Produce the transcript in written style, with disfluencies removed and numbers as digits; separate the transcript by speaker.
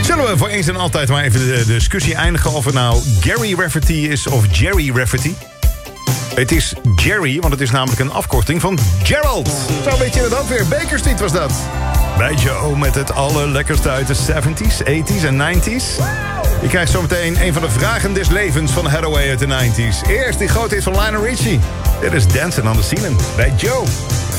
Speaker 1: Zullen we voor eens en altijd maar even de discussie eindigen... of het nou Gary Rafferty is of Jerry Rafferty? Het is Jerry, want het is namelijk een afkorting van Gerald. Zo weet je het ook weer. Baker Street was dat. Bij Joe met het allerlekkerste uit de 70s, 80s en 90s. Je krijgt zometeen een van de vragen des levens van Hathaway uit de 90s. Eerst die grote hit van Lionel Richie. Dit is Dancing on the Ceiling bij Joe.